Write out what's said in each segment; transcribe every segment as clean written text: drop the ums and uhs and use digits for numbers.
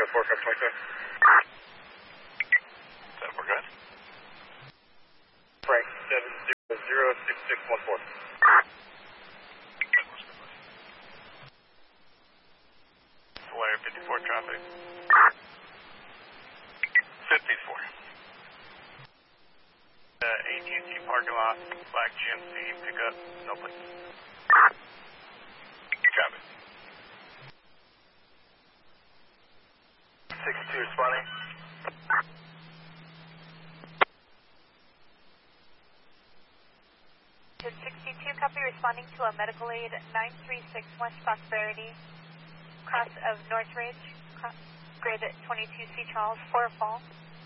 code 4, code 22. 10-4, go ahead. Frank, 706614. Flare 54 traffic. 54. AT&T parking lot, black GMC pickup, no plate. Traffic. 62 responding. To 62, copy, responding to a medical aid 936 West Prosperity, cross of Northridge, grid 22C Charles, 4 fall.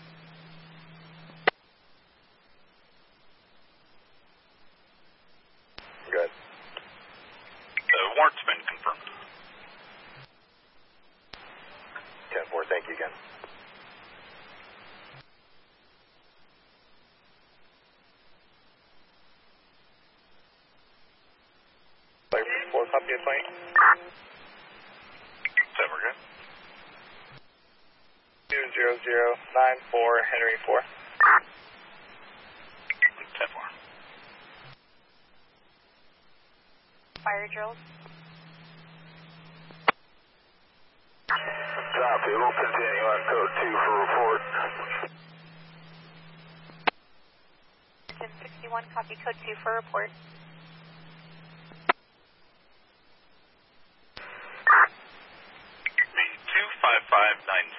Good. The warrant's been confirmed. 10-4, thank you again. Flare 54, copy of plane. 10-4, good. 20094 Henry 4. 10-4. Fire drills. Copy, we'll continue on code 2 for report. 1061, copy, code 2 for report. Me 25596.